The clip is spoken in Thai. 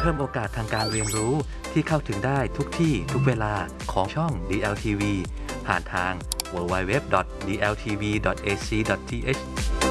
พิ่มโอกาสทางการเรียนรู้ที่เข้าถึงได้ทุกที่ทุกเวลาของช่อง DLTV ผ่านทาง www.dltv.ac.th